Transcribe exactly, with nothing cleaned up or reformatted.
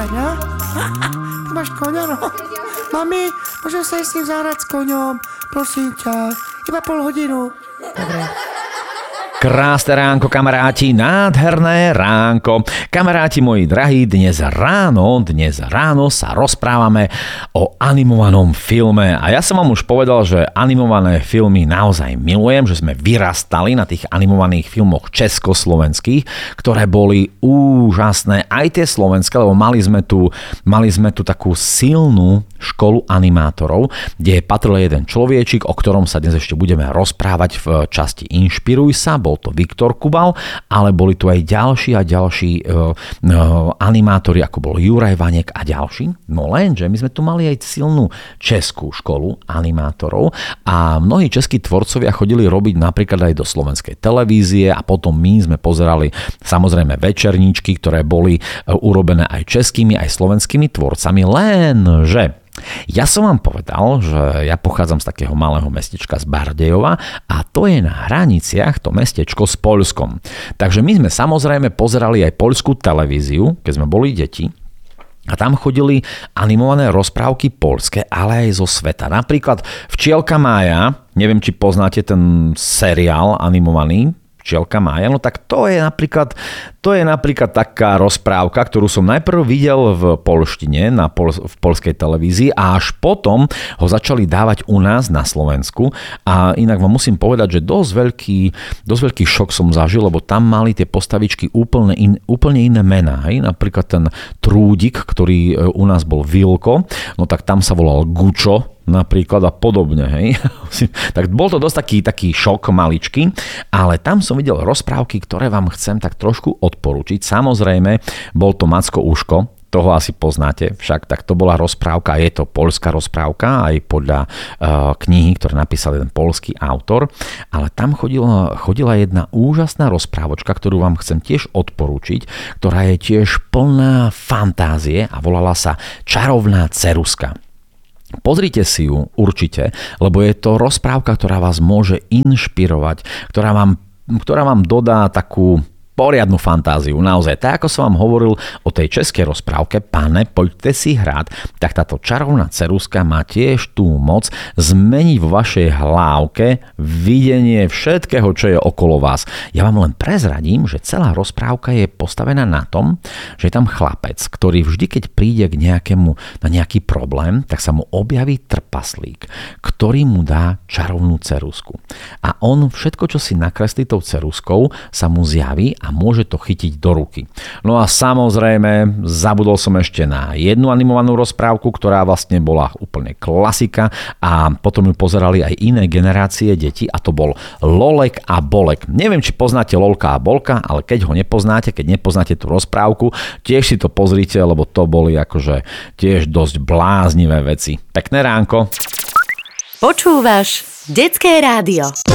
zahrať, no? Ty máš koňa, no? Mami, môžem sa ísť s ním zahrať s koňom? Prosím ťa, iba pol hodinu. Dobre. Krásne ránko, kamaráti, nádherné ránko. Kamaráti moji drahí, dnes ráno, dnes ráno sa rozprávame o animovanom filme. A ja som vám už povedal, že animované filmy naozaj milujem, že sme vyrastali na tých animovaných filmoch československých, ktoré boli úžasné. Aj tie slovenské, lebo mali sme tu, mali sme tu takú silnú školu animátorov, kde patril jeden človečik, o ktorom sa dnes ešte budeme rozprávať v časti Inšpiruj sa. Bol to Viktor Kubal, ale boli tu aj ďalší a ďalší uh, uh, animátori, ako bol Juraj Vaněk a ďalší. No lenže my sme tu mali aj silnú českú školu animátorov a mnohí českí tvorcovia chodili robiť napríklad aj do slovenskej televízie a potom my sme pozerali samozrejme večerníčky, ktoré boli uh, urobené aj českými, aj slovenskými tvorcami, lenže ja som vám povedal, že ja pochádzam z takého malého mestečka z Bardejova a to je na hraniciach to mestečko s Poľskom. Takže my sme samozrejme pozerali aj poľskú televíziu, keď sme boli deti. A tam chodili animované rozprávky poľské, ale aj zo sveta. Napríklad Včielka Mája, neviem, či poznáte ten seriál animovaný, Včielka Mája, no tak to je napríklad, to je napríklad taká rozprávka, ktorú som najprv videl v poľštine na pol, v poľskej televízii a až potom ho začali dávať u nás na Slovensku a inak vám musím povedať, že dosť veľký, dosť veľký šok som zažil, lebo tam mali tie postavičky úplne, in, úplne iné mená. Hej? Napríklad ten Trúdik, ktorý u nás bol Vilko, no tak tam sa volal Gučo, napríklad a podobne, hej. Tak bol to dosť taký, taký šok maličký, ale tam som videl rozprávky, ktoré vám chcem tak trošku odporučiť. Samozrejme, bol to Macko Uško, toho asi poznáte, však tak to bola rozprávka, je to poľská rozprávka, aj podľa uh, knihy, ktoré napísal jeden poľský autor, ale tam chodila, chodila jedna úžasná rozprávočka, ktorú vám chcem tiež odporučiť, ktorá je tiež plná fantázie a volala sa Čarovná ceruska. Pozrite si ju určite, lebo je to rozprávka, ktorá vás môže inšpirovať, ktorá vám, ktorá vám dodá takú poriadnu fantáziu, naozaj. Tak ako som vám hovoril o tej českej rozprávke Pane, poďte si hrať, tak táto Čarovná ceruska má tiež tú moc zmeniť vo vašej hlávke videnie všetkého, čo je okolo vás. Ja vám len prezradím, že celá rozprávka je postavená na tom, že je tam chlapec, ktorý vždy, keď príde k nejakému, na nejaký problém, tak sa mu objaví trpaslík, ktorý mu dá čarovnú cerusku. A on všetko, čo si nakreslí tou ceruskou, sa mu zjaví a môže to chytiť do ruky. No a samozrejme, zabudol som ešte na jednu animovanú rozprávku, ktorá vlastne bola úplne klasika a potom ju pozerali aj iné generácie detí a to bol Lolek a Bolek. Neviem, či poznáte Lolka a Bolka, ale keď ho nepoznáte, keď nepoznáte tú rozprávku, tiež si to pozrite, lebo to boli akože tiež dosť bláznivé veci. Pekné ránko. Počúvaš Detské rádio.